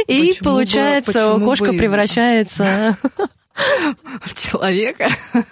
И получается, кошка превращается в человека.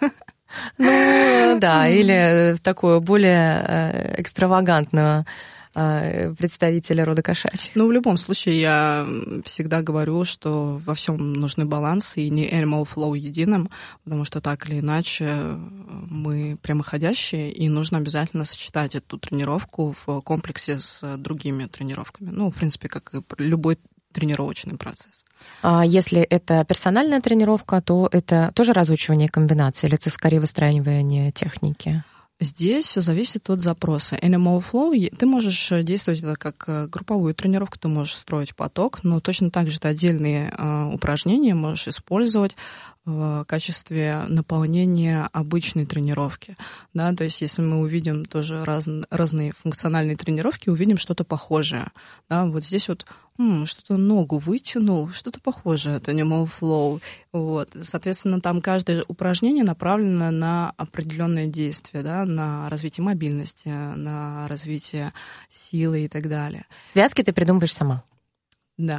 Ну, да, или в такую более экстравагантную представителя рода кошачьих. Ну, в любом случае, я всегда говорю, что во всем нужны балансы, и не animal flow единым, потому что так или иначе мы прямоходящие, и нужно обязательно сочетать эту тренировку в комплексе с другими тренировками. Ну, в принципе, как и любой тренировочный процесс. А если это персональная тренировка, то это тоже разучивание комбинаций, или это скорее выстраивание техники? Здесь все зависит от запроса. Animal Flow, ты можешь действовать это как групповую тренировку, ты можешь строить поток, но точно так же ты отдельные упражнения можешь использовать в качестве наполнения обычной тренировки. Да, то есть если мы увидим тоже разные функциональные тренировки, увидим что-то похожее. Да, вот здесь вот что-то ногу вытянул, что-то похожее от Animal Flow. Вот. Соответственно, там каждое упражнение направлено на определенное действие, да, на развитие мобильности, на развитие силы и так далее. Связки ты придумываешь сама? Да.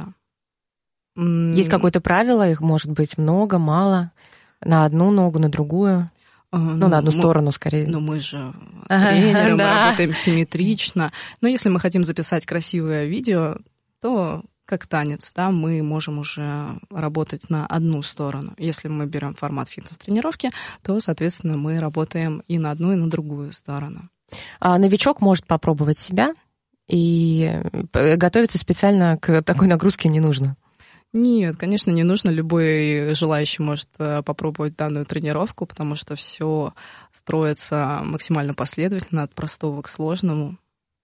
Есть какое-то правило, их может быть много, мало, на одну ногу, на другую? На одну сторону, скорее. Но мы же тренеры, мы работаем симметрично. Но если мы хотим записать красивое видео, то как танец, да, мы можем уже работать на одну сторону. Если мы берем формат фитнес-тренировки, то, соответственно, мы работаем и на одну, и на другую сторону. Новичок может попробовать себя, и готовиться специально к такой нагрузке не нужно? Нет, конечно, не нужно. Любой желающий может попробовать данную тренировку, потому что все строится максимально последовательно, от простого к сложному.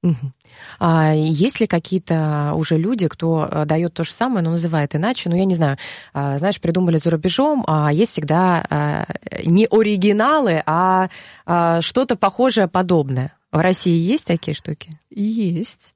А есть ли какие-то уже люди, кто дает то же самое, но называет иначе? Ну, я не знаю, знаешь, придумали за рубежом, а есть всегда не оригиналы, а что-то похожее, подобное. В России есть такие штуки? Есть.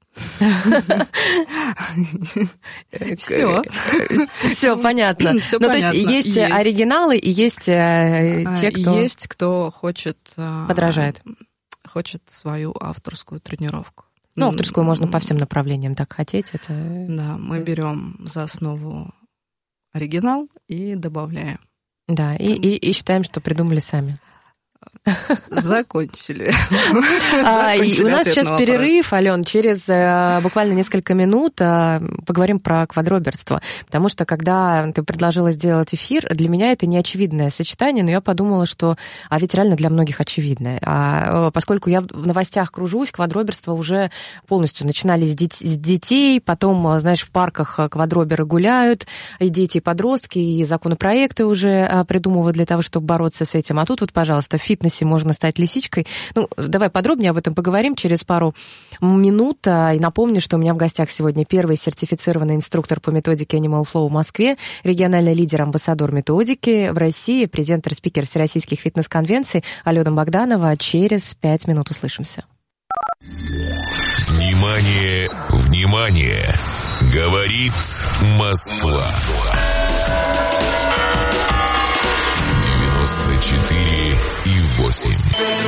Все понятно. Ну, то есть есть оригиналы и есть те, кто... Есть, кто хочет... Подражает. Хочет свою авторскую тренировку. Ну, авторскую можно по всем направлениям так хотеть. Это... Да, мы берем за основу оригинал и добавляем. Да, и считаем, что придумали сами. Закончили. И у нас сейчас перерыв, Алён, через буквально несколько минут поговорим про квадроберство, потому что когда ты предложила сделать эфир, для меня это не очевидное сочетание, но я подумала, что, ведь реально для многих очевидное. Поскольку я в новостях кружусь, квадроберство уже полностью начинали с детей, потом, знаешь, в парках квадроберы гуляют, и дети, и подростки, и законопроекты уже придумывают для того, чтобы бороться с этим. А тут вот, пожалуйста, в фитнесе можно стать лисичкой. Ну, давай подробнее об этом поговорим через пару минут. И напомню, что у меня в гостях сегодня первый сертифицированный инструктор по методике Animal Flow в Москве, региональный лидер, амбассадор методики в России, презентер, спикер Всероссийских фитнес-конвенций Алена Богданова. Через 5 минут услышимся. Внимание, внимание! Говорит Москва. 94,8.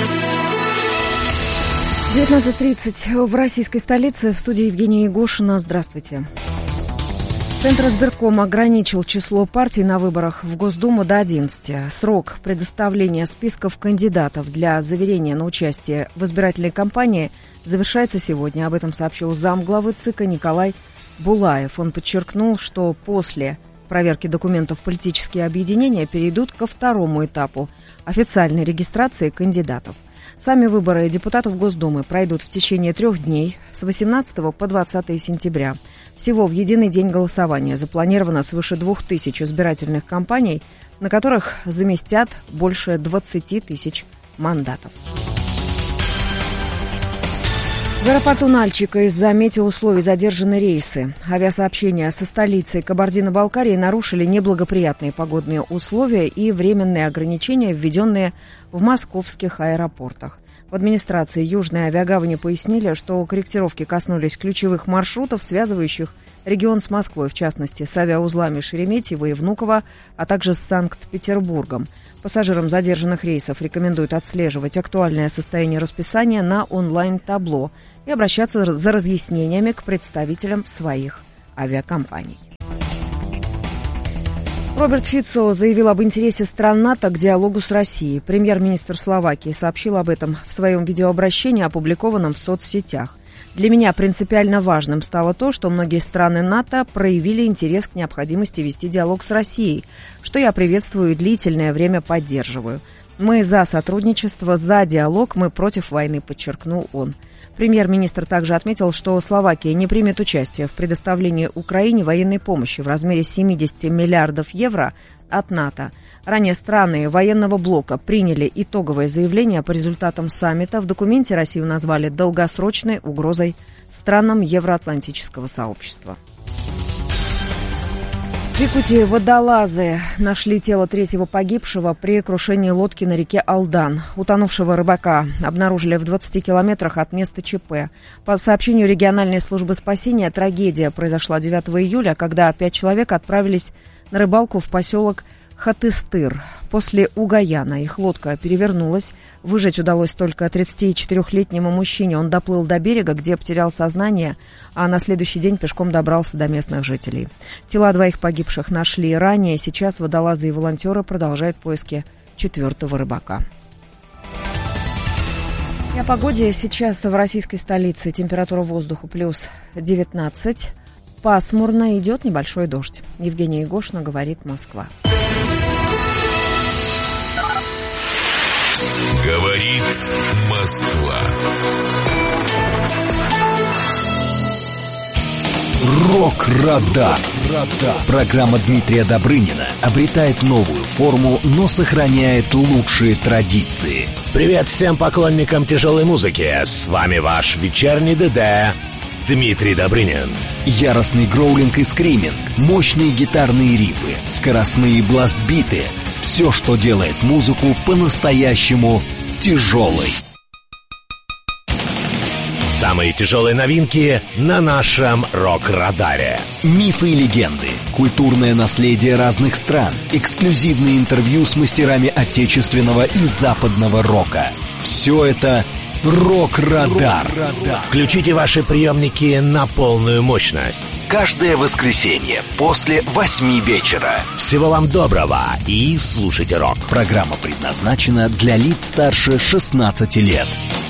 19:30 в российской столице. В студии Евгения Егошина. Здравствуйте. Центр избиркома ограничил число партий на выборах в Госдуму до 11. Срок предоставления списков кандидатов для заверения на участие в избирательной кампании завершается сегодня. Об этом сообщил замглавы ЦИКа Николай Булаев. Он подчеркнул, что после проверки документов политические объединения перейдут ко второму этапу – официальной регистрации кандидатов. Сами выборы депутатов Госдумы пройдут в течение 3 дней с 18 по 20 сентября. Всего в единый день голосования запланировано свыше 2000 избирательных кампаний, на которых заместят больше 20 тысяч мандатов. В аэропорту Нальчика из-за метеоусловий задержаны рейсы. Авиасообщения со столицей Кабардино-Балкарии нарушили неблагоприятные погодные условия и временные ограничения, введенные в московских аэропортах. В администрации Южной авиагавани пояснили, что корректировки коснулись ключевых маршрутов, связывающих регион с Москвой, в частности, с авиаузлами Шереметьево и Внуково, а также с Санкт-Петербургом. Пассажирам задержанных рейсов рекомендуют отслеживать актуальное состояние расписания на онлайн-табло и обращаться за разъяснениями к представителям своих авиакомпаний. Роберт Фицо заявил об интересе стран НАТО к диалогу с Россией. Премьер-министр Словакии сообщил об этом в своем видеообращении, опубликованном в соцсетях. Для меня принципиально важным стало то, что многие страны НАТО проявили интерес к необходимости вести диалог с Россией, что я приветствую и длительное время поддерживаю. Мы за сотрудничество, за диалог, мы против войны, подчеркнул он. Премьер-министр также отметил, что Словакия не примет участие в предоставлении Украине военной помощи в размере 70 миллиардов евро от НАТО. Ранее страны военного блока приняли итоговое заявление по результатам саммита. В документе Россию назвали долгосрочной угрозой странам евроатлантического сообщества. В Якутии водолазы нашли тело третьего погибшего при крушении лодки на реке Алдан. Утонувшего рыбака обнаружили в 20 километрах от места ЧП. По сообщению региональной службы спасения, трагедия произошла 9 июля, когда 5 человек отправились на рыбалку в поселок Хатыстыр. После Угаяна их лодка перевернулась. Выжить удалось только 34-летнему мужчине. Он доплыл до берега, где потерял сознание, а на следующий день пешком добрался до местных жителей. Тела двоих погибших нашли ранее. Сейчас водолазы и волонтеры продолжают поиски четвертого рыбака. И о погоде. Сейчас в российской столице температура воздуха плюс 19. Пасмурно, идет небольшой дождь. Евгения Егошина, говорит Москва. Говорит Москва. Рок-радар. Программа Дмитрия Добрынина обретает новую форму, но сохраняет лучшие традиции. Привет всем поклонникам тяжелой музыки. С вами ваш вечерний ДД Дмитрий Добрынин. Яростный гроулинг и скриминг, мощные гитарные рифы, скоростные бластбиты. Все, что делает музыку по-настоящему тяжелой. Самые тяжелые новинки на нашем рок-радаре. Мифы и легенды, культурное наследие разных стран, эксклюзивные интервью с мастерами отечественного и западного рока. Все это Рок-радар. Включите ваши приемники на полную мощность. Каждое воскресенье после 8 вечера. Всего вам доброго и слушайте рок. Программа предназначена для лиц старше 16 лет.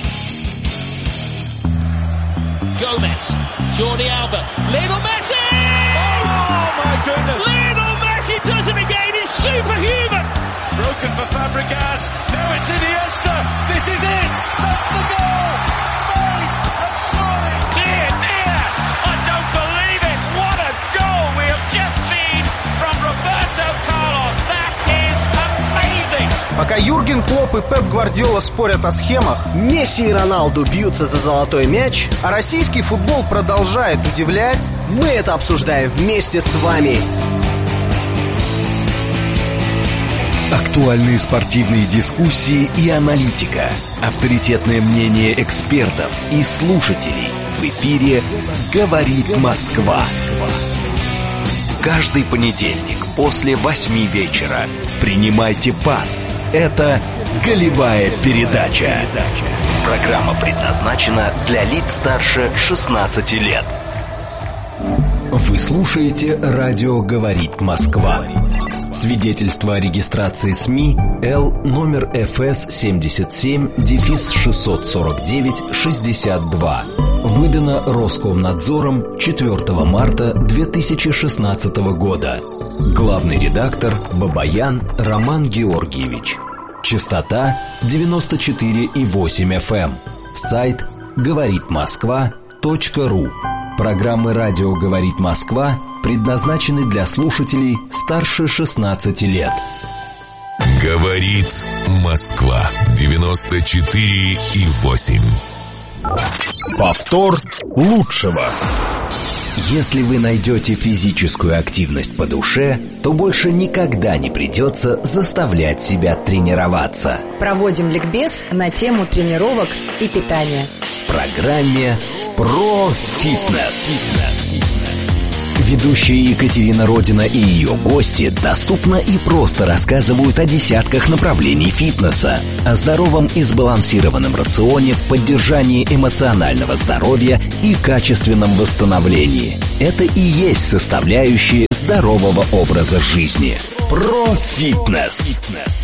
Gomez, Jordi Alba, Lionel Messi! Oh my goodness! Lionel Messi does it again, he's superhuman! Broken for Fabregas, now it's Iniesta, this is it! That's the goal! Spain have scored! Dear, dear, I don't believe it! What a goal we have just seen from Roberto Carlos! That is amazing! Пока Юрген Клопп и Пеп Гвардиола спорят о схемах, Месси и Роналду бьются за золотой мяч, а российский футбол продолжает удивлять, мы это обсуждаем вместе с вами. Актуальные спортивные дискуссии и аналитика, авторитетное мнение экспертов и слушателей. В эфире «Говорит Москва». Каждый понедельник после 8 вечера принимайте пас. Это «Голевая передача». Программа предназначена для лиц старше 16 лет. Вы слушаете радио «Говорит Москва». Свидетельство о регистрации СМИ Л номер ФС 77-649-62. Выдано Роскомнадзором 4 марта 2016 года. Главный редактор Бабаян Роман Георгиевич. Частота 94,8 FM. Сайт говоритмосква.ру. Программы «Радио говорит Москва» предназначены для слушателей старше 16 лет. Говорит Москва 94,8. Повтор лучшего. Если вы найдете физическую активность по душе, то больше никогда не придется заставлять себя тренироваться. Проводим ликбез на тему тренировок и питания. В программе «Про фитнес». Ведущая Екатерина Родина и ее гости доступно и просто рассказывают о десятках направлений фитнеса, о здоровом и сбалансированном рационе, поддержании эмоционального здоровья и качественном восстановлении. Это и есть составляющие здорового образа жизни. Про фитнес.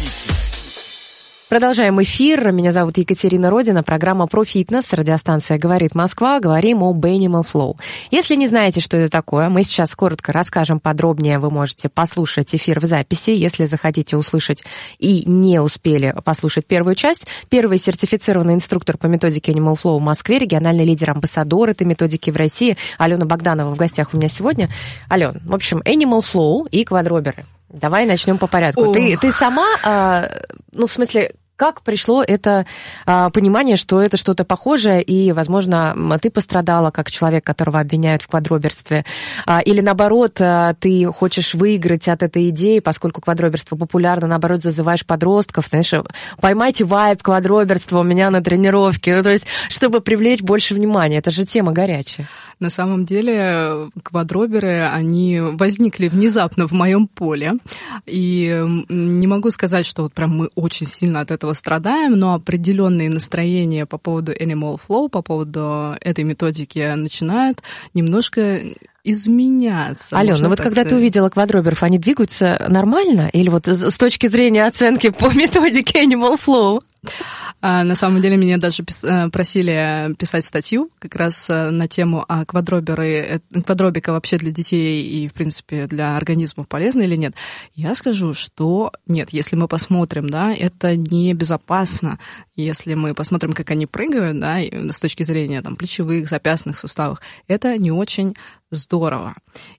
Продолжаем эфир. Меня зовут Екатерина Родина. Программа про фитнес. Радиостанция «Говорит Москва». Говорим об Animal Flow. Если не знаете, что это такое, мы сейчас коротко расскажем подробнее. Вы можете послушать эфир в записи, если захотите услышать и не успели послушать первую часть. Первый сертифицированный инструктор по методике Animal Flow в Москве, региональный лидер-амбассадор этой методики в России Алена Богданова в гостях у меня сегодня. Ален, в общем, Animal Flow и квадроберы. Давай начнем по порядку. Ты сама, в смысле, как пришло это понимание, что это что-то похожее, и, возможно, ты пострадала как человек, которого обвиняют в квадроберстве, или, наоборот, ты хочешь выиграть от этой идеи, поскольку квадроберство популярно, наоборот, зазываешь подростков, знаешь, поймайте вайб квадроберства у меня на тренировке, то есть, чтобы привлечь больше внимания, это же тема горячая. На самом деле квадроберы, они возникли внезапно в моем поле, и не могу сказать, что вот прям мы очень сильно от этого страдаем, но определенные настроения по поводу Animal Flow, по поводу этой методики начинают немножко изменяться. Алёна, ну вот когда ты увидела квадроберов, они двигаются нормально? Или вот с точки зрения оценки по методике Animal Flow? На самом деле меня даже просили писать статью как раз на тему, а квадробика вообще для детей и, в принципе, для организмов полезна или нет. Я скажу, что нет, если мы посмотрим, да, это небезопасно. Если мы посмотрим, как они прыгают, да, с точки зрения там, плечевых, запястных суставов, это не очень здорово.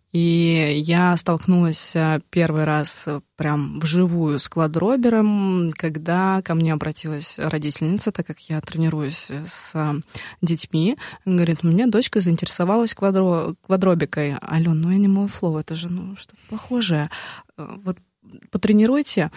И я столкнулась первый раз прям вживую с квадробером, когда ко мне обратилась родительница, так как я тренируюсь с детьми. Говорит, у меня дочка заинтересовалась квадробикой. Алён, ну Animal Flow, это же что-то похожее. Вот потренируйте.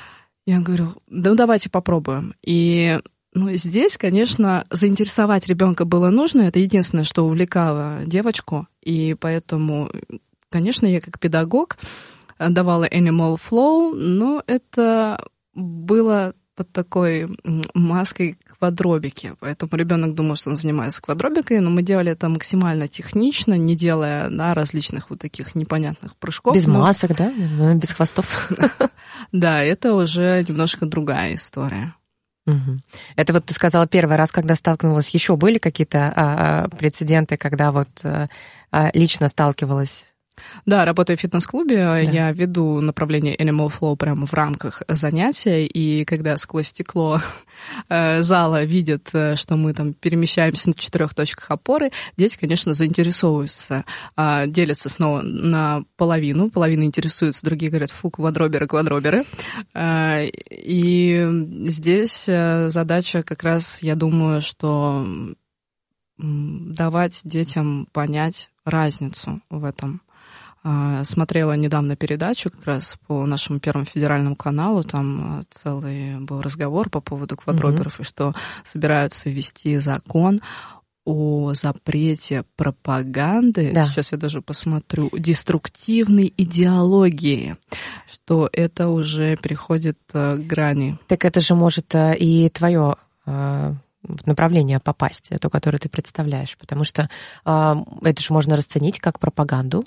Я говорю, да давайте попробуем. И здесь, конечно, заинтересовать ребенка было нужно. Это единственное, что увлекало девочку. И поэтому, конечно, я как педагог давала Animal Flow, но это было под такой маской квадробики. Поэтому ребенок думал, что он занимается квадробикой, но мы делали это максимально технично, не делая различных вот таких непонятных прыжков. Без масок, да? Без хвостов. Да, это уже немножко другая история. Угу. Это вот ты сказала первый раз, когда столкнулась. Еще были какие-то прецеденты, когда вот лично сталкивалась? Да, работаю в фитнес-клубе, да. Я веду направление Animal Flow прямо в рамках занятия, и когда сквозь стекло зала видят, что мы там перемещаемся на 4 точках опоры, дети, конечно, заинтересовываются, делятся снова на половину интересуются, другие говорят, фу, квадроберы. И здесь задача как раз, я думаю, что давать детям понять разницу в этом. Смотрела недавно передачу как раз по нашему Первому федеральному каналу, там целый был разговор по поводу квадроберов, и что собираются ввести закон о запрете пропаганды, да. Сейчас я даже посмотрю, деструктивной идеологии, что это уже переходит к грани. Так это же может и твое направление попасть, то, которое ты представляешь, потому что это же можно расценить как пропаганду.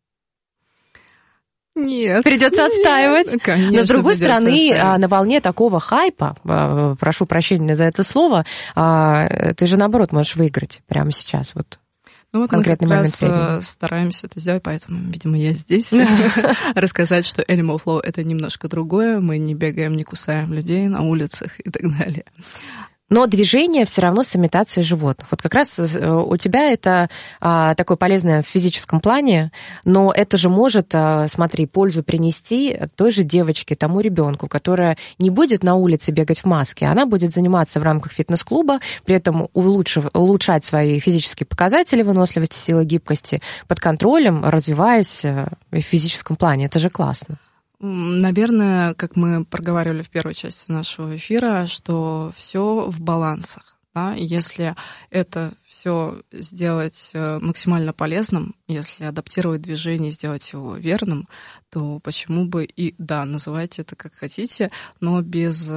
Нет. Придется отстаивать. Конечно, но, с другой стороны, на волне такого хайпа, прошу прощения за это слово, ты же, наоборот, можешь выиграть прямо сейчас. Вот. Мы конкретный момент времени. Стараемся это сделать, поэтому, видимо, я здесь рассказать, что Animal Flow — это немножко другое. Мы не бегаем, не кусаем людей на улицах и так далее. Но движение все равно с имитацией животных. Вот как раз у тебя это такое полезное в физическом плане, но это же может, смотри, пользу принести той же девочке, тому ребенку, которая не будет на улице бегать в маске, она будет заниматься в рамках фитнес-клуба, при этом улучшать свои физические показатели, выносливости, силы, гибкости под контролем, развиваясь в физическом плане. Это же классно. Наверное, как мы проговаривали в первой части нашего эфира, что все в балансах. Да? Если это все сделать максимально полезным, если адаптировать движение и сделать его верным, то почему бы и, да, называйте это как хотите, но без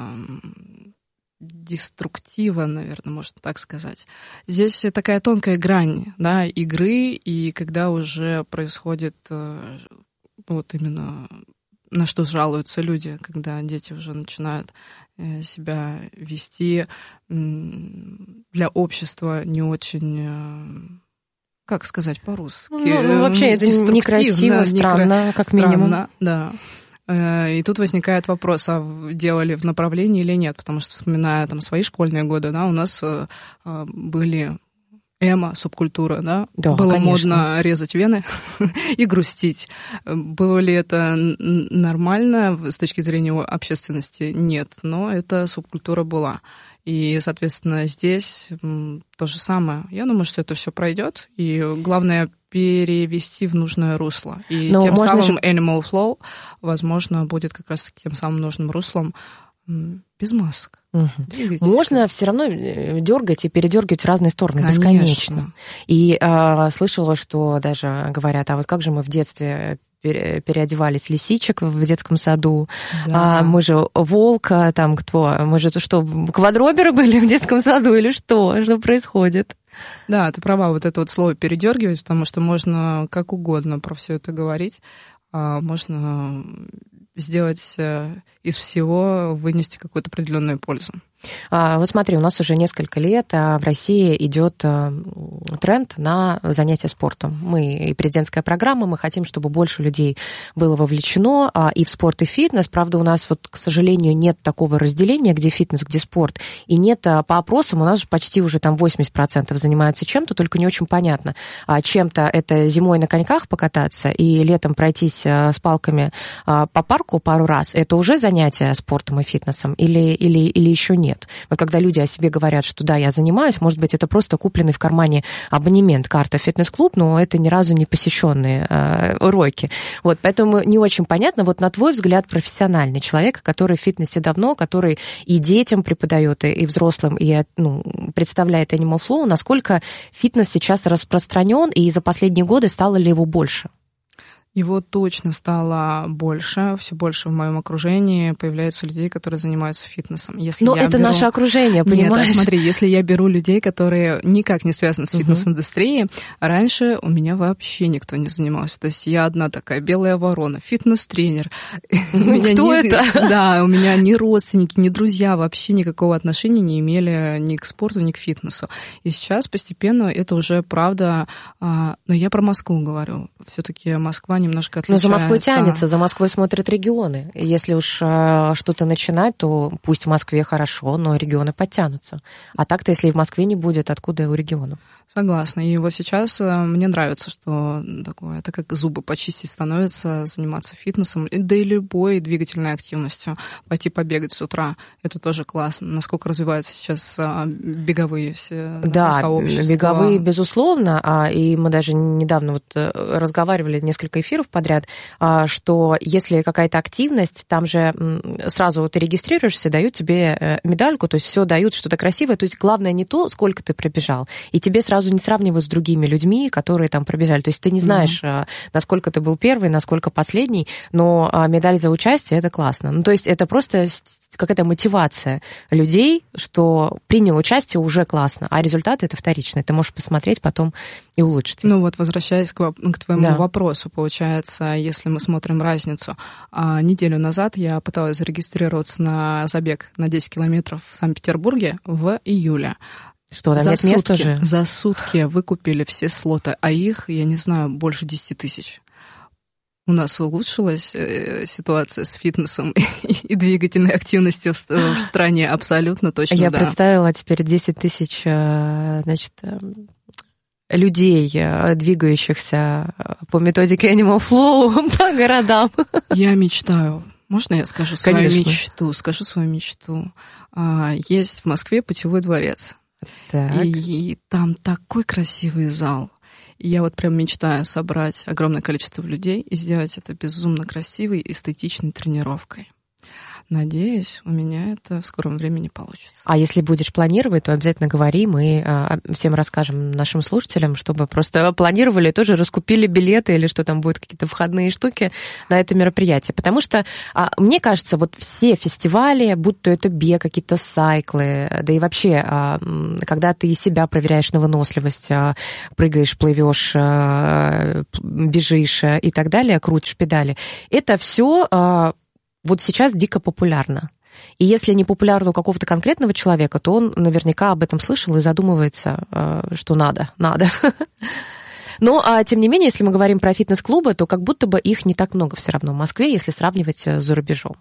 деструктива, наверное, можно так сказать. Здесь такая тонкая грань, да, игры, и когда уже происходит вот именно на что жалуются люди, когда дети уже начинают себя вести для общества не очень, как сказать по-русски? Ну, вообще это некрасиво, странно, как минимум. Да. И тут возникает вопрос, а делали в направлении или нет, потому что, вспоминая там свои школьные годы, да, у нас были эмо, субкультура, да? Да, было конечно. модно резать вены и грустить. Было ли это нормально с точки зрения общественности? Нет, но эта субкультура была. И, соответственно, здесь то же самое. Я думаю, что это все пройдет, и главное перевести в нужное русло. И тем самым Animal Flow, возможно, будет как раз тем самым нужным руслом без масок. Можно все равно дергать и передергивать в разные стороны, конечно. Бесконечно. И слышала, что даже говорят, а вот как же мы в детстве переодевались лисичек в детском саду, да. Мы же волка, там кто, мы же что, квадроберы были в детском саду или что происходит? Да, ты права, вот это вот слово передергивать, потому что можно как угодно про все это говорить, можно сделать из всего, вынести какую-то определенную пользу. Вот смотри, у нас уже несколько лет в России идет тренд на занятия спортом. Мы и президентская программа, мы хотим, чтобы больше людей было вовлечено и в спорт, и в фитнес. Правда, у нас, вот, к сожалению, нет такого разделения, где фитнес, где спорт. И нет, по опросам у нас почти уже там 80% занимаются чем-то, только не очень понятно. Чем-то это зимой на коньках покататься и летом пройтись с палками по парку пару раз. Это уже занятие спортом и фитнесом или еще нет? Вот когда люди о себе говорят, что да, я занимаюсь, может быть, это просто купленный в кармане абонемент, карта в фитнес-клуб, но это ни разу не посещенные уроки. Вот, поэтому не очень понятно, вот на твой взгляд, профессиональный человек, который в фитнесе давно, который и детям преподает, и взрослым, и представляет Animal Flow, насколько фитнес сейчас распространен, и за последние годы стало ли его больше? Его точно стало больше, все больше в моем окружении появляются людей, которые занимаются фитнесом. Но это наше окружение, понимаешь? Нет, смотри, если я беру людей, которые никак не связаны с фитнес-индустрией, раньше у меня вообще никто не занимался. То есть я одна такая белая ворона, фитнес-тренер. Кто это? Да, у меня ни родственники, ни друзья вообще никакого отношения не имели ни к спорту, ни к фитнесу. И сейчас постепенно это уже правда... Но я про Москву говорю. Все-таки Москва немножко отличается. Но за Москвой тянется, за Москвой смотрят регионы. Если уж что-то начинать, то пусть в Москве хорошо, но регионы подтянутся. А так-то, если в Москве не будет, откуда у регионов? Согласна. И вот сейчас мне нравится, что такое, это как зубы почистить становится, заниматься фитнесом, да и любой двигательной активностью. Пойти побегать с утра, это тоже классно. Насколько развиваются сейчас беговые все сообщества. Да, беговые, безусловно. И мы даже недавно вот разговаривали несколько эфиров подряд, что если какая-то активность, там же сразу ты регистрируешься, дают тебе медальку, то есть все дают что-то красивое. То есть главное не то, сколько ты пробежал, и тебе сразу не сравнивают с другими людьми, которые там пробежали. То есть ты не знаешь, насколько ты был первый, насколько последний, но медаль за участие — это классно. Ну, то есть это просто какая-то мотивация людей, что принял участие уже классно, а результаты — это вторичные. Ты можешь посмотреть потом и улучшить. Ну вот, возвращаясь к твоему вопросу, получается, если мы смотрим разницу. Неделю назад я пыталась зарегистрироваться на забег на 10 километров в Санкт-Петербурге в июле. Что, там нет места же? За сутки выкупили все слоты, а их, я не знаю, больше 10 тысяч. У нас улучшилась ситуация с фитнесом и двигательной активностью в стране абсолютно точно, Я представила теперь 10 тысяч, значит, людей, двигающихся по методике Animal Flow по городам. Я мечтаю. Можно я скажу свою мечту? Скажу свою мечту. Есть в Москве путевой дворец. И там такой красивый зал. И я вот прям мечтаю собрать огромное количество людей и сделать это безумно красивой, эстетичной тренировкой. Надеюсь, у меня это в скором времени получится. А если будешь планировать, то обязательно говори, мы всем расскажем нашим слушателям, чтобы просто планировали, тоже раскупили билеты или что там будет, какие-то входные штуки на это мероприятие. Потому что, мне кажется, вот все фестивали, будь то это бег, какие-то сайклы, да и вообще, когда ты себя проверяешь на выносливость, прыгаешь, плывешь, бежишь и так далее, крутишь педали, это все вот сейчас дико популярно. И если не популярно у какого-то конкретного человека, то он наверняка об этом слышал и задумывается, что надо. Но, тем не менее, если мы говорим про фитнес-клубы, то как будто бы их не так много все равно в Москве, если сравнивать с рубежом.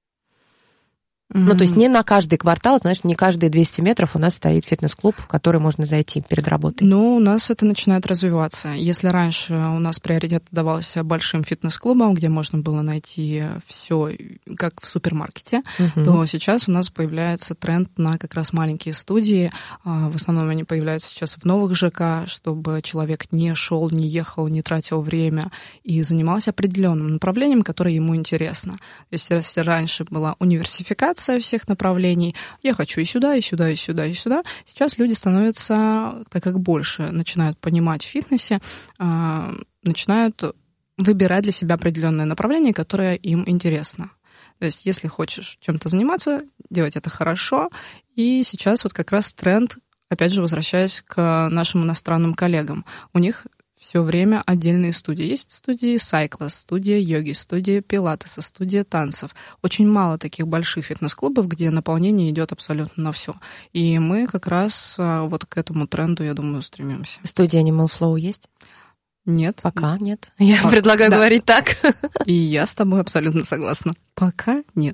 Ну, то есть не на каждый квартал, знаешь, не каждые 200 метров у нас стоит фитнес-клуб, в который можно зайти перед работой. Ну, у нас это начинает развиваться. Если раньше у нас приоритет давался большим фитнес-клубам, где можно было найти все как в супермаркете, то сейчас у нас появляется тренд на как раз маленькие студии. В основном они появляются сейчас в новых ЖК, чтобы человек не шел, не ехал, не тратил время и занимался определенным направлением, которое ему интересно. То есть если раньше была универсификация всех направлений. Я хочу и сюда, и сюда, и сюда, и сюда. Сейчас люди становятся, так как больше начинают понимать в фитнесе, начинают выбирать для себя определенное направление, которое им интересно. То есть если хочешь чем-то заниматься, делать это хорошо. И сейчас вот как раз тренд, опять же, возвращаясь к нашим иностранным коллегам, у них все время отдельные студии. Есть студии сайкла, студия йоги, студия пилатеса, студия танцев. Очень мало таких больших фитнес-клубов, где наполнение идет абсолютно на все. И мы как раз вот к этому тренду, я думаю, стремимся. Студия Animal Flow есть? Нет. Пока нет. Я предлагаю говорить так. И я с тобой абсолютно согласна. Пока нет.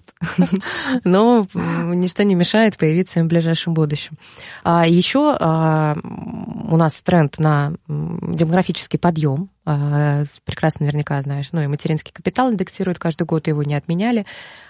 Но ничто не мешает появиться в ближайшем будущем. Еще у нас тренд на демографический подъем. Прекрасно наверняка знаешь, и материнский капитал индексируют каждый год, его не отменяли.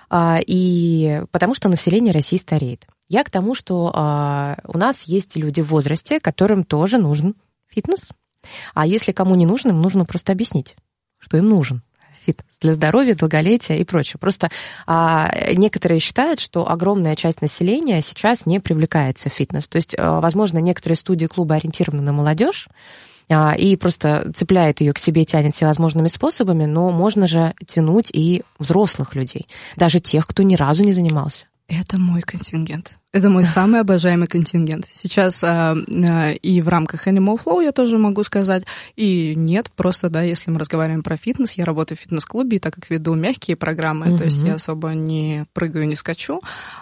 И потому что население России стареет. Я к тому, что у нас есть люди в возрасте, которым тоже нужен фитнес. А если кому не нужно, им нужно просто объяснить, что им нужен фитнес для здоровья, долголетия и прочее. Просто некоторые считают, что огромная часть населения сейчас не привлекается в фитнес. То есть, возможно, некоторые студии, клубы ориентированы на молодежь и просто цепляет ее к себе, тянет всевозможными способами, но можно же тянуть и взрослых людей, даже тех, кто ни разу не занимался. Это мой контингент. Это мой самый обожаемый контингент. Сейчас и в рамках Animal Flow я тоже могу сказать, и нет, просто, если мы разговариваем про фитнес, я работаю в фитнес-клубе, и так как веду мягкие программы, то есть я особо не прыгаю, не скачу,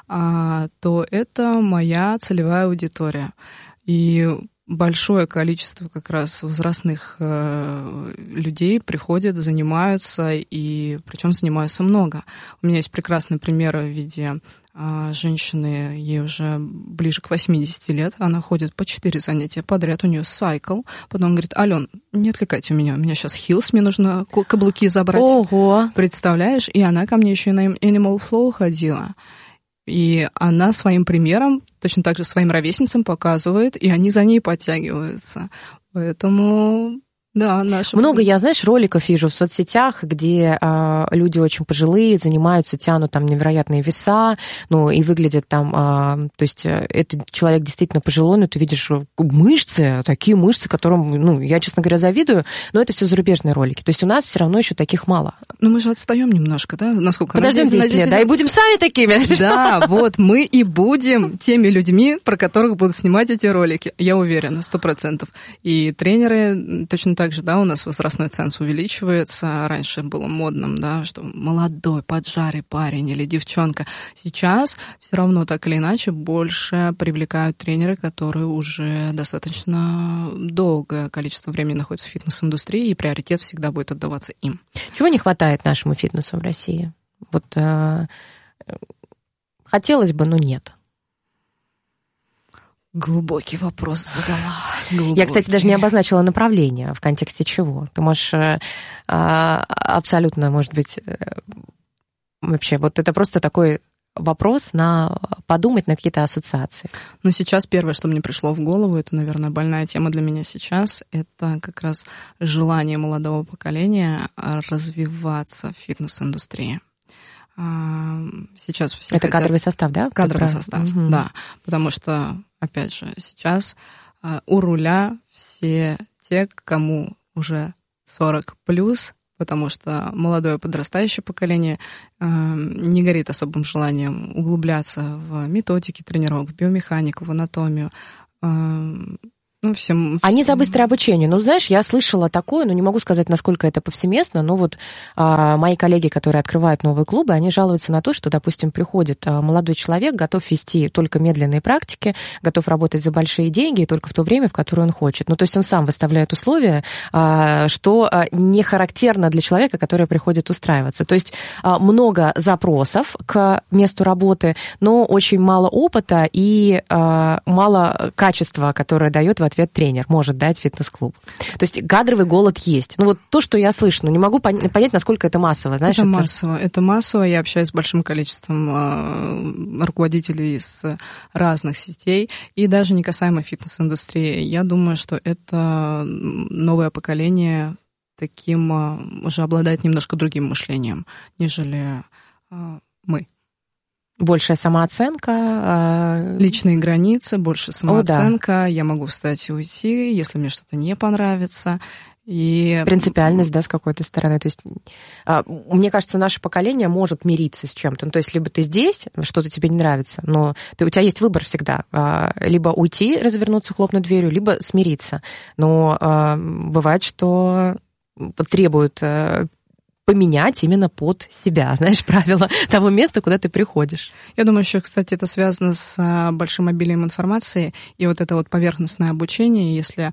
то это моя целевая аудитория. И большое количество как раз возрастных людей приходят, занимаются, и причем занимаются много. У меня есть прекрасный пример в виде женщины, ей уже ближе к 80 лет, она ходит по 4 занятия подряд, у нее сайкл, потом говорит: Ален, не отвлекайте меня, у меня сейчас хилс, мне нужно каблуки забрать. Ого! Представляешь? И она ко мне еще и на Animal Flow ходила. И она своим примером, точно так же своим ровесницам показывает, и они за ней подтягиваются. Поэтому... Да, много, я, роликов вижу в соцсетях, где люди очень пожилые, занимаются, тянут там невероятные веса, и выглядят там, то есть этот человек действительно пожилой, но ты видишь мышцы, такие мышцы, которым, я, честно говоря, завидую, но это все зарубежные ролики. То есть у нас все равно еще таких мало. Но мы же отстаем немножко, да? Насколько? Подождем 10 лет, и будем сами такими. Да, вот мы и будем теми людьми, про которых будут снимать эти ролики. Я уверена, 100%. И тренеры точно так же, у нас возрастной ценз увеличивается. Раньше было модным, что молодой, поджарый парень или девчонка. Сейчас все равно так или иначе больше привлекают тренеры, которые уже достаточно долгое количество времени находятся в фитнес-индустрии, и приоритет всегда будет отдаваться им. Чего не хватает нашему фитнесу в России? Вот хотелось бы, но нет. Глубокий вопрос задала. Я, кстати, даже не обозначила направление, в контексте чего. Ты можешь абсолютно, может быть, вообще, вот это просто такой вопрос на подумать, на какие-то ассоциации. Но сейчас первое, что мне пришло в голову, это, наверное, больная тема для меня сейчас, это как раз желание молодого поколения развиваться в фитнес-индустрии. сейчас все это кадровый состав, да? Кадровый состав, да. Потому что, опять же, сейчас у руля все те, кому уже 40+, потому что молодое подрастающее поколение не горит особым желанием углубляться в методики тренировок, в биомеханику, в анатомию. Они за быстрое обучение. Ну, знаешь, я слышала такое, но не могу сказать, насколько это повсеместно, но вот мои коллеги, которые открывают новые клубы, они жалуются на то, что, допустим, приходит молодой человек, готов вести только медленные практики, готов работать за большие деньги, и только в то время, в которое он хочет. Ну, то есть он сам выставляет условия, что не характерно для человека, который приходит устраиваться. То есть много запросов к месту работы, но очень мало опыта и мало качества, которое дает в ответ тренер, может дать фитнес-клуб. То есть кадровый голод есть. Ну вот то, что я слышу, но не могу понять, насколько это массово. Знаешь, это массово. Я общаюсь с большим количеством руководителей из разных сетей, и даже не касаемо фитнес-индустрии. Я думаю, что это новое поколение таким уже обладает немножко другим мышлением, нежели мы. Большая самооценка. Личные границы, больше самооценка. Да. Я могу встать и уйти, если мне что-то не понравится. И... Принципиальность, да, с какой-то стороны. То есть, мне кажется, наше поколение может мириться с чем-то. Ну, то есть, либо ты здесь, что-то тебе не нравится, но у тебя есть выбор всегда. Либо уйти, развернуться, хлопнуть дверью, либо смириться. Но бывает, что требуют поменять именно под себя, знаешь, правила того места, куда ты приходишь. Я думаю, еще, кстати, это связано с большим обилием информации, и вот это вот поверхностное обучение, если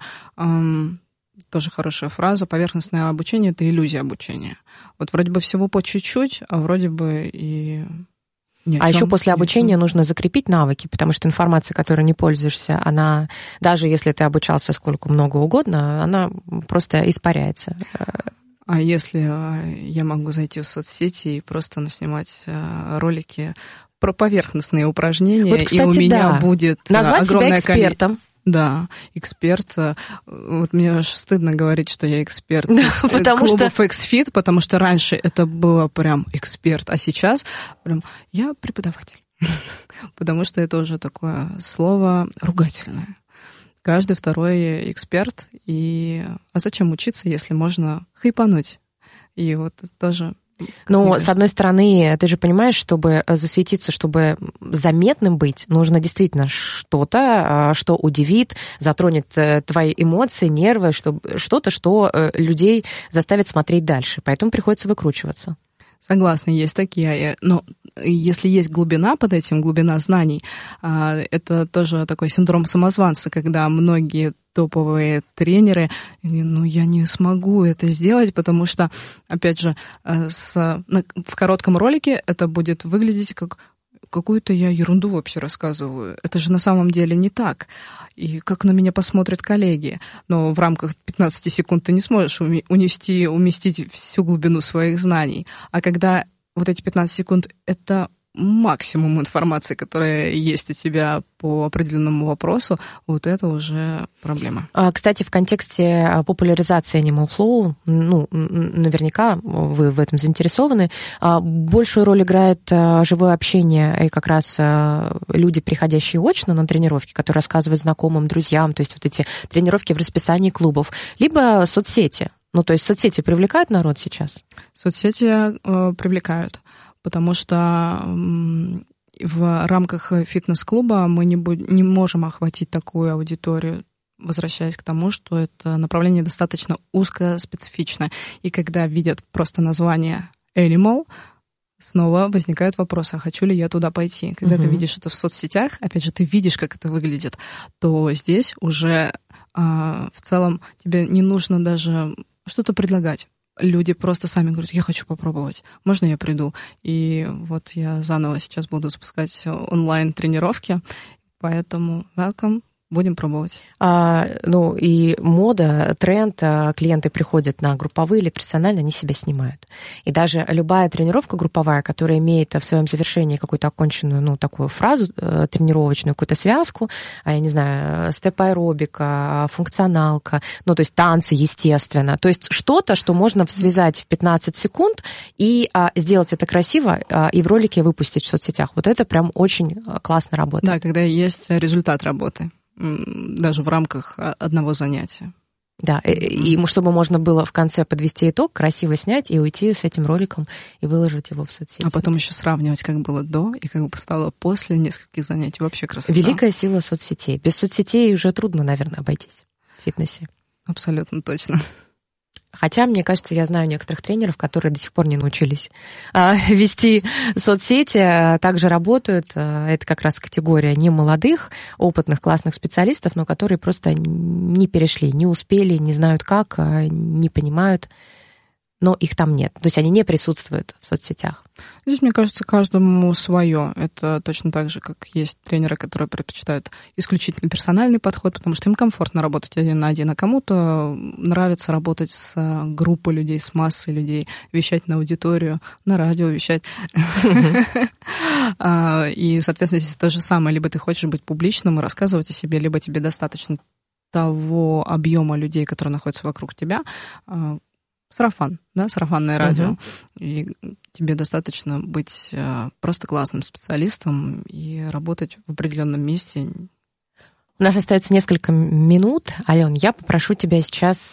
тоже хорошая фраза, поверхностное обучение — это иллюзия обучения. Вот вроде бы всего по чуть-чуть, а вроде бы и... еще после обучения нужно закрепить навыки, потому что информация, которой не пользуешься, она, даже если ты обучался сколько много угодно, она просто испаряется. А если я могу зайти в соцсети и просто наснимать ролики про поверхностные упражнения, вот, кстати, и у меня будет назвать себя экспертом. Да, эксперт. Вот мне аж стыдно говорить, что я эксперт из клубов XFIT, потому что раньше это было прям эксперт, а сейчас прям я преподаватель. Потому что это уже такое слово ругательное. Каждый второй эксперт. А зачем учиться, если можно хайпануть? И вот это тоже... Но, с одной стороны, ты же понимаешь, чтобы засветиться, чтобы заметным быть, нужно действительно что-то, что удивит, затронет твои эмоции, нервы, что-то, что людей заставит смотреть дальше. Поэтому приходится выкручиваться. Согласна, есть такие. Но если есть глубина под этим, глубина знаний, это тоже такой синдром самозванца, когда многие топовые тренеры, я не смогу это сделать, потому что, опять же, в коротком ролике это будет выглядеть как какую-то я ерунду вообще рассказываю. Это же на самом деле не так. И как на меня посмотрят коллеги. Но в рамках 15 секунд ты не сможешь уместить всю глубину своих знаний. А когда вот эти 15 секунд — это максимум информации, которая есть у тебя по определенному вопросу, вот это уже проблема. Кстати, в контексте популяризации Animal Flow, наверняка вы в этом заинтересованы, большую роль играет живое общение и как раз люди, приходящие очно на тренировки, которые рассказывают знакомым, друзьям, то есть вот эти тренировки в расписании клубов, либо соцсети. Ну, то есть соцсети привлекают народ сейчас? Соцсети привлекают. Потому что в рамках фитнес-клуба мы не можем охватить такую аудиторию, возвращаясь к тому, что это направление достаточно узкоспецифичное. И когда видят просто название Animal, снова возникают вопросы, а хочу ли я туда пойти. Когда ты видишь это в соцсетях, опять же, ты видишь, как это выглядит, то здесь уже в целом тебе не нужно даже что-то предлагать. Люди просто сами говорят, я хочу попробовать, можно я приду? И вот я заново сейчас буду запускать онлайн-тренировки, поэтому welcome, Будем пробовать. Ну и мода, тренд, клиенты приходят на групповые или персонально, они себя снимают. И даже любая тренировка групповая, которая имеет в своем завершении какую-то оконченную, ну, такую фразу тренировочную, какую-то связку, я не знаю, степ-аэробика, функционалка, ну, то есть танцы, естественно. То есть что-то, что можно связать в 15 секунд и сделать это красиво и в ролике выпустить в соцсетях. Вот это прям очень классно работает. Да, когда есть результат работы. Даже в рамках одного занятия. Да, и чтобы можно было в конце подвести итог, красиво снять и уйти с этим роликом и выложить его в соцсети. А потом еще сравнивать, как было до и как бы стало после нескольких занятий. Вообще красота. Великая сила соцсетей. Без соцсетей уже трудно, наверное, обойтись в фитнесе. Абсолютно точно. Хотя, мне кажется, я знаю некоторых тренеров, которые до сих пор не научились вести соцсети, также работают. Это как раз категория не молодых, опытных, классных специалистов, но которые просто не перешли, не успели, не знают как, не понимают, но их там нет. То есть они не присутствуют в соцсетях. Здесь, мне кажется, каждому свое. Это точно так же, как есть тренеры, которые предпочитают исключительно персональный подход, потому что им комфортно работать один на один, а кому-то нравится работать с группой людей, с массой людей, вещать на аудиторию, на радио вещать. И, соответственно, здесь то же самое. Либо ты хочешь быть публичным и рассказывать о себе, либо тебе достаточно того объема людей, которые находятся вокруг тебя. Сарафан, да, сарафанное радио. И тебе достаточно быть просто классным специалистом и работать в определенном месте. У нас остается несколько минут. Алён, я попрошу тебя сейчас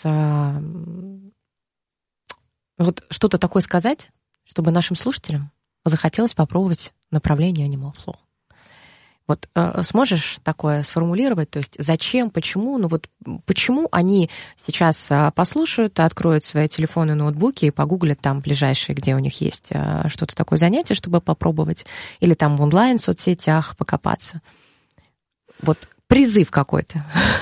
вот что-то такое сказать, чтобы нашим слушателям захотелось попробовать направление Animal Flow. Вот сможешь такое сформулировать? То есть зачем, почему? Ну вот почему они сейчас послушают, откроют свои телефоны, ноутбуки и погуглят там ближайшие, где у них есть что-то такое занятие, чтобы попробовать, или там в онлайн-соцсетях покопаться? Вот призыв какой-то.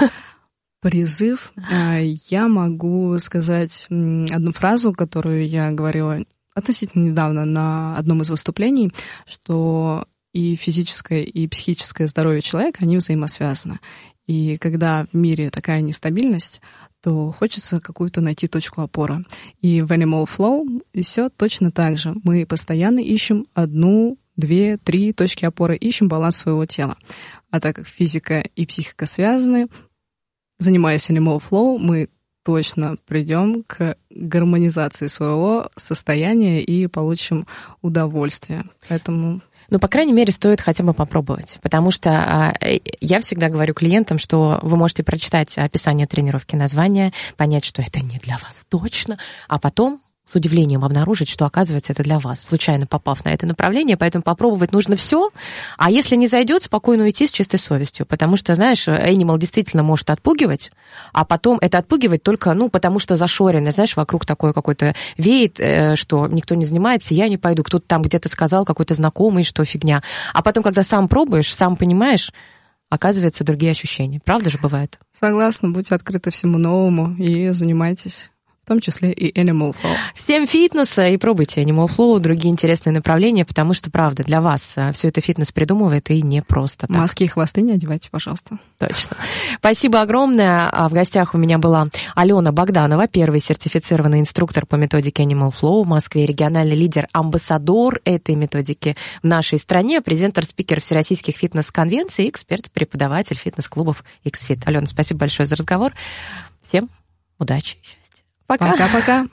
Призыв? Я могу сказать одну фразу, которую я говорила относительно недавно на одном из выступлений, что и физическое, и психическое здоровье человека, они взаимосвязаны. И когда в мире такая нестабильность, то хочется какую-то найти точку опоры. И в Animal Flow все точно так же. Мы постоянно ищем 1, 2, 3 точки опоры, ищем баланс своего тела. А так как физика и психика связаны, занимаясь Animal Flow, мы точно придем к гармонизации своего состояния и получим удовольствие. Поэтому... Ну, по крайней мере, стоит хотя бы попробовать, потому что я всегда говорю клиентам, что вы можете прочитать описание тренировки, название, понять, что это не для вас точно, а потом с удивлением обнаружить, что, оказывается, это для вас, случайно попав на это направление, поэтому попробовать нужно все, а если не зайдет, спокойно уйти с чистой совестью, потому что, знаешь, Animal действительно может отпугивать, а потом это отпугивать только, ну, потому что зашорено, знаешь, вокруг такое какое-то веет, что никто не занимается, я не пойду, кто-то там где-то сказал, какой-то знакомый, что фигня, а потом, когда сам пробуешь, сам понимаешь, оказывается, другие ощущения. Правда же бывает? Согласна, будьте открыты всему новому и занимайтесь. В том числе и Animal Flow. Всем фитнеса и пробуйте Animal Flow, другие интересные направления, потому что, правда, для вас все это фитнес придумывает и не просто так. Маски и хвосты не одевайте, пожалуйста. Точно. Спасибо огромное. В гостях у меня была Алена Богданова, первый сертифицированный инструктор по методике Animal Flow в Москве, региональный лидер, амбассадор этой методики в нашей стране, презентер-спикер всероссийских фитнес-конвенций, эксперт-преподаватель фитнес-клубов XFIT. Алена, спасибо большое за разговор. Всем удачи и счастья. Пока. Пока-пока.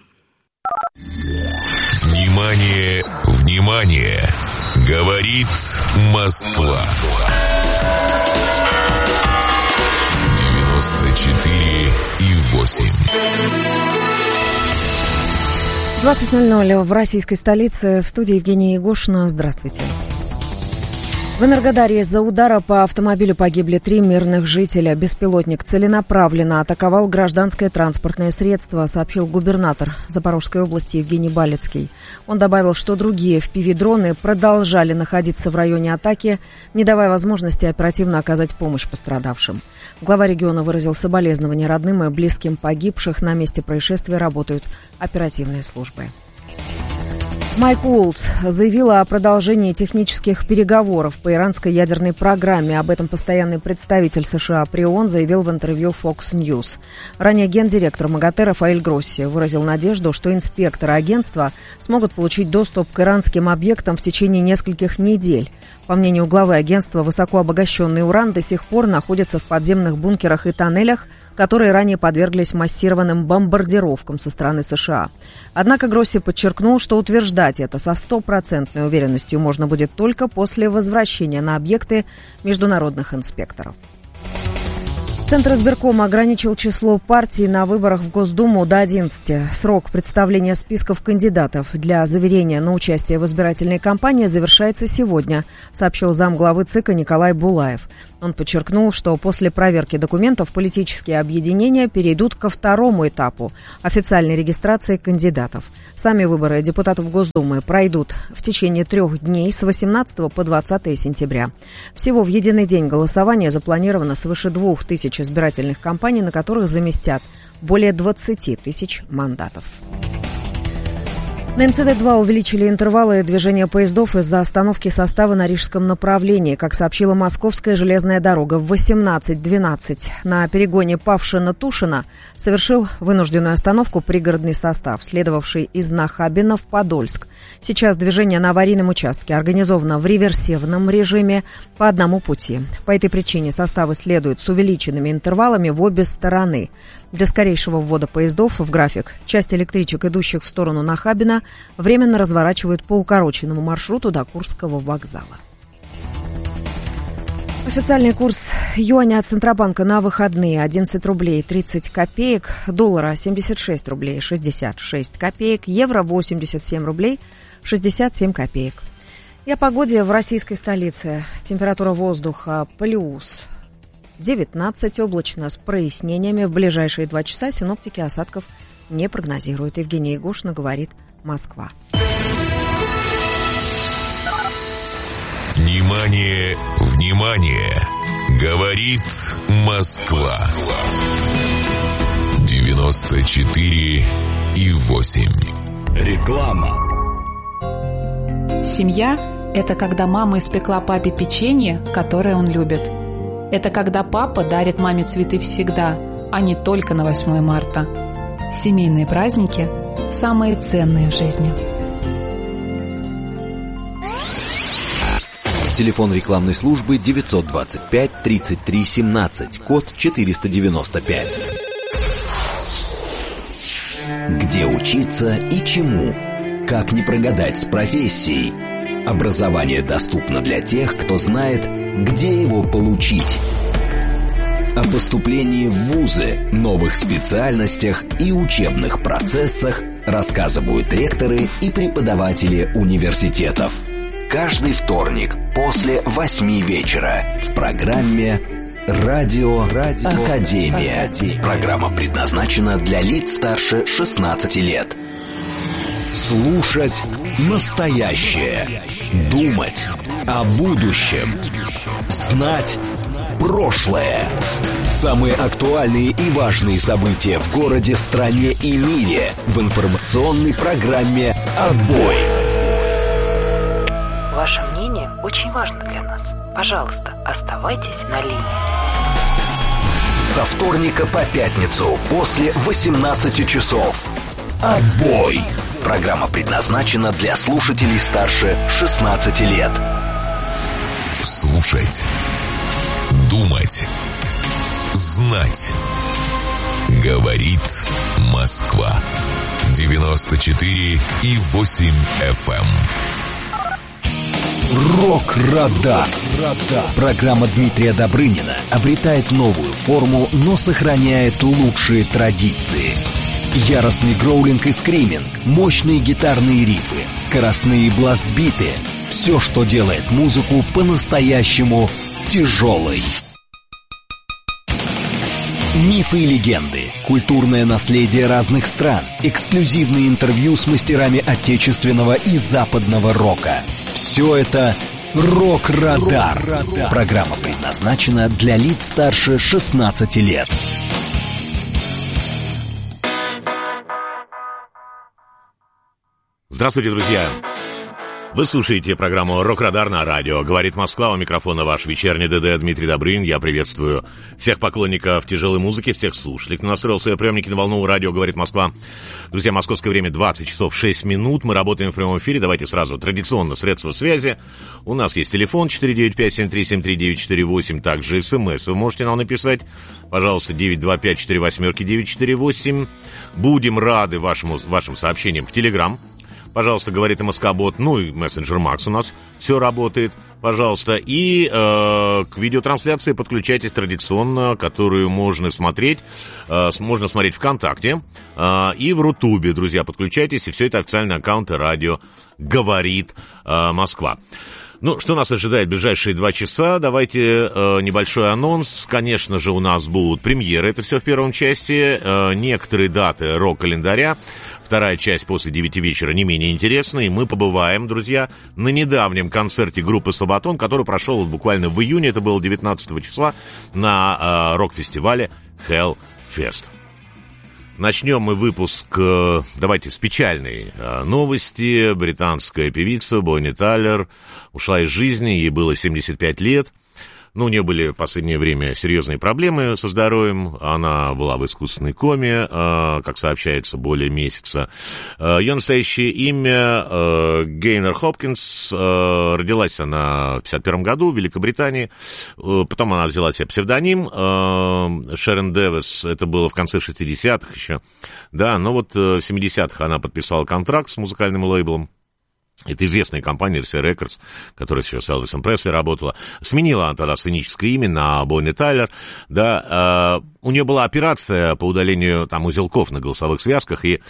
Внимание, внимание! Говорит Москва. 94,8. 20:00 в российской столице. В студии Евгения Егошина. Здравствуйте. В Энергодаре из-за удара по автомобилю погибли 3 мирных жителя. Беспилотник целенаправленно атаковал гражданское транспортное средство, сообщил губернатор Запорожской области Евгений Балицкий. Он добавил, что другие FPV-дроны продолжали находиться в районе атаки, не давая возможности оперативно оказать помощь пострадавшим. Глава региона выразил соболезнования родным и близким погибших. На месте происшествия работают оперативные службы. Майк Уолтс заявила о продолжении технических переговоров по иранской ядерной программе. Об этом постоянный представитель США при ООН заявил в интервью Fox News. Ранее гендиректор МАГАТЭ Рафаэль Гросси выразил надежду, что инспекторы агентства смогут получить доступ к иранским объектам в течение нескольких недель. По мнению главы агентства, высокообогащенный уран до сих пор находится в подземных бункерах и тоннелях, которые ранее подверглись массированным бомбардировкам со стороны США. Однако Гросси подчеркнул, что утверждать это со 100% уверенностью можно будет только после возвращения на объекты международных инспекторов. Центр избиркома ограничил число партий на выборах в Госдуму до 11. Срок представления списков кандидатов для заверения на участие в избирательной кампании завершается сегодня, сообщил замглавы ЦИКа Николай Булаев. Он подчеркнул, что после проверки документов политические объединения перейдут ко второму этапу – официальной регистрации кандидатов. Сами выборы депутатов Госдумы пройдут в течение 3 дней с 18 по 20 сентября. Всего в единый день голосования запланировано свыше 2000 избирательных кампаний, на которых заместят более 20 тысяч мандатов. На МЦД-2 увеличили интервалы движения поездов из-за остановки состава на Рижском направлении. Как сообщила Московская железная дорога, в 18:12 на перегоне Павшино-Тушино совершил вынужденную остановку пригородный состав, следовавший из Нахабино в Подольск. Сейчас движение на аварийном участке организовано в реверсивном режиме по одному пути. По этой причине составы следуют с увеличенными интервалами в обе стороны. Для скорейшего ввода поездов в график часть электричек, идущих в сторону Нахабино, временно разворачивают по укороченному маршруту до Курского вокзала. Официальный курс юаня от Центробанка на выходные 11 рублей 30 копеек, доллара 76 рублей 66 копеек, евро 87 рублей 67 копеек. И о погоде в российской столице. Температура воздуха плюс 19, облачно с прояснениями. В ближайшие 2 часа синоптики осадков не прогнозируют. Евгения Егошина говорит «Москва». Внимание, внимание! Говорит Москва. 94,8. Реклама. Семья – это когда мама испекла папе печенье, которое он любит. Это когда папа дарит маме цветы всегда, а не только на 8 марта. Семейные праздники – самые ценные в жизни. Телефон рекламной службы 925 33 17, код 495. Где учиться и чему? Как не прогадать с профессией? Образование доступно для тех, кто знает, где его получить. О поступлении в вузы, новых специальностях и учебных процессах рассказывают ректоры и преподаватели университетов. Каждый вторник после 8 вечера в программе «Радио Академия». Программа предназначена для лиц старше 16 лет. Слушать настоящее. Думать о будущем. Знать прошлое. Самые актуальные и важные события в городе, стране и мире в информационной программе «Отбой». Ваше мнение очень важно для нас. Пожалуйста, оставайтесь на линии. Со вторника по пятницу после 18 часов. «Отбой». Программа предназначена для слушателей старше 16 лет. Слушать. Думать. Знать. Говорит Москва. 94,8 FM. Рок-радар. Программа Дмитрия Добрынина обретает новую форму, но сохраняет лучшие традиции. Яростный гроулинг и скриминг, мощные гитарные рифы, скоростные бластбиты – все, что делает музыку по-настоящему тяжелой. Мифы и легенды, культурное наследие разных стран, эксклюзивные интервью с мастерами отечественного и западного рока. Все это «Рок-радар». Программа предназначена для лиц старше 16 лет. Здравствуйте, друзья. Вы слушаете программу «Рок-Радар» на радио. Говорит Москва, у микрофона ваш вечерний ДД Дмитрий Добрынин. Я приветствую всех поклонников тяжелой музыки, всех слушателей, кто настроил свои приемники на волну радио «Говорит Москва». Друзья, московское время 20 часов 6 минут. Мы работаем в прямом эфире. Давайте сразу традиционно средства связи. У нас есть телефон 495-7373-948. Также СМС вы можете нам написать. Пожалуйста, 925-48-948. Будем рады вашим сообщениям в Телеграм. Пожалуйста, говорит МСК-бот, ну и мессенджер Макс у нас все работает, пожалуйста. И к видеотрансляции подключайтесь традиционно, которую можно смотреть ВКонтакте и в Рутубе, друзья, подключайтесь. И все это официальные аккаунты радио «Говорит Москва». Ну, что нас ожидает в ближайшие 2 часа? Давайте небольшой анонс. Конечно же, у нас будут премьеры, это все в первом части. Некоторые даты рок-календаря. Вторая часть после 9 вечера не менее интересная. И мы побываем, друзья, на недавнем концерте группы «Сабатон», который прошел буквально в июне, это было 19 числа, на рок-фестивале Hellfest. Начнем мы выпуск, давайте, с печальной новости. Британская певица Бонни Тайлер ушла из жизни, ей было 75 лет. Ну, у нее были в последнее время серьезные проблемы со здоровьем. Она была в искусственной коме, как сообщается, более месяца. Ее настоящее имя Гейнер Хопкинс. Родилась она в 1951 году в Великобритании. Потом она взяла себе псевдоним Шерон Дэвис. Это было в конце 60-х еще. Да, но вот в 70-х она подписала контракт с музыкальным лейблом. Это известная компания RCA Records, которая еще с Элвисом Пресли работала. Сменила она тогда сценическое имя на Бонни Тайлер. Да, у нее была операция по удалению там узелков на голосовых связках, и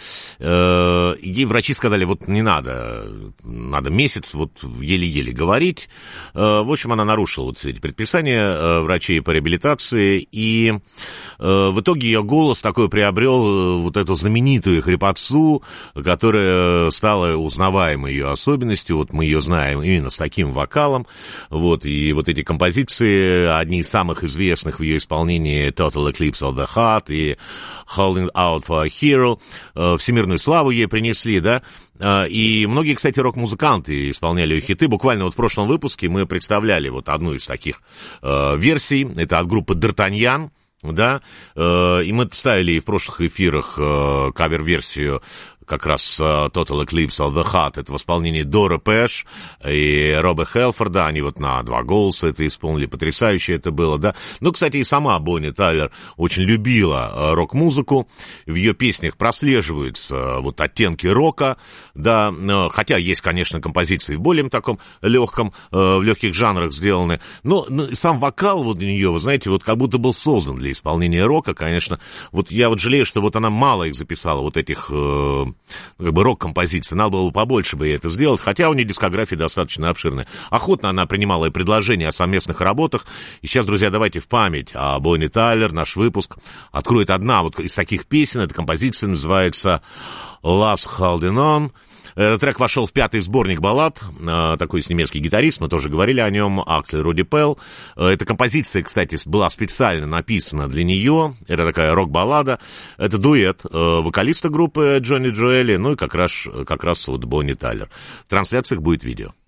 ей врачи сказали, вот не надо, надо месяц вот еле-еле говорить. В общем, она нарушила вот эти предписания врачей по реабилитации, и в итоге ее голос такой приобрел вот эту знаменитую хрипотцу, которая стала узнаваемой ее особенностью. Вот мы ее знаем именно с таким вокалом. Вот, и вот эти композиции, одни из самых известных в ее исполнении, Total Eclipse of the Heart и Holding Out for a Hero, всемирную славу ей принесли, да. И многие, кстати, рок-музыканты исполняли ее хиты. Буквально вот в прошлом выпуске мы представляли вот одну из таких версий. Это от группы D'Artagnan. Да, и мы ставили в прошлых эфирах кавер-версию как раз Total Eclipse of the Heart. Это в исполнении Дора Пэш и Роба Хелфорда. Они вот на 2 голоса это исполнили. Потрясающе это было, да. Ну, кстати, и сама Бонни Тайлер очень любила рок-музыку. В ее песнях прослеживаются вот оттенки рока, да. Хотя есть, конечно, композиции в более таком легком, в легких жанрах сделаны. Но сам вокал вот у нее, вы знаете, вот как будто был создан для исполнения рока, конечно. Вот я вот жалею, что вот она мало их записала, вот этих как бы рок-композиций. Надо было побольше бы ей это сделать, хотя у нее дискография достаточно обширная. Охотно она принимала и предложения о совместных работах. И сейчас, друзья, давайте в память о Бонни Тайлер наш выпуск откроет одна вот из таких песен. Эта композиция называется «Last Holding On». Этот трек вошел в 5-й сборник баллад, такой немецкий гитарист, мы тоже говорили о нем, Аксель Руди Пелл. Эта композиция, кстати, была специально написана для нее, это такая рок-баллада, это дуэт вокалиста группы Джонни Джоэли, ну и как раз вот Бонни Тайлер. В трансляциях будет видео.